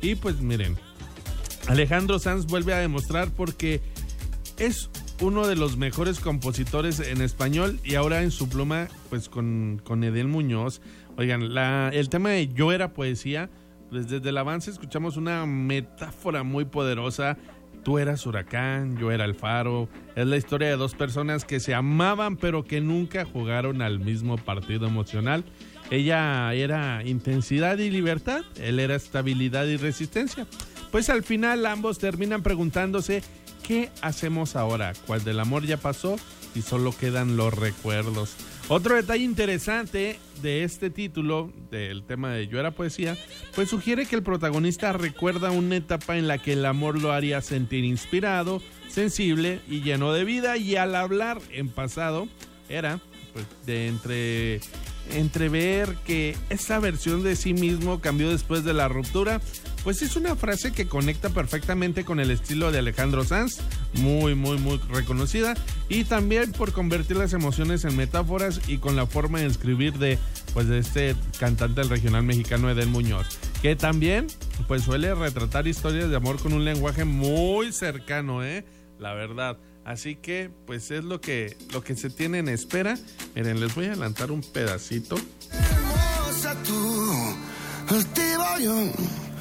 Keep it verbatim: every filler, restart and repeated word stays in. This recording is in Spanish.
Y pues miren, Alejandro Sanz vuelve a demostrar porque es uno de los mejores compositores en español y ahora en su pluma pues con, con Edel Muñoz. Oigan, la, el tema de Yo era poesía, pues desde el avance escuchamos una metáfora muy poderosa. Tú eras huracán, yo era el faro. Es la historia de dos personas que se amaban pero que nunca jugaron al mismo partido emocional. Ella era intensidad y libertad, él era estabilidad y resistencia. Pues al final ambos terminan preguntándose ¿qué hacemos ahora? ¿Cuál del amor ya pasó y solo quedan los recuerdos? Otro detalle interesante de este título, del tema de Yo era poesía, pues sugiere que el protagonista recuerda una etapa en la que el amor lo haría sentir inspirado, sensible y lleno de vida, y al hablar en pasado era pues de entre entrever que esa versión de sí mismo cambió después de la ruptura. Pues es una frase que conecta perfectamente con el estilo de Alejandro Sanz, muy, muy, muy reconocida, y también por convertir las emociones en metáforas y con la forma de escribir de, pues, de este cantante del regional mexicano Edel Muñoz, que también pues suele retratar historias de amor con un lenguaje muy cercano, ¿eh? La verdad. Así que, pues es lo que, lo que se tiene en espera. Miren, les voy a adelantar un pedacito. Hermosa tú, altivo yo.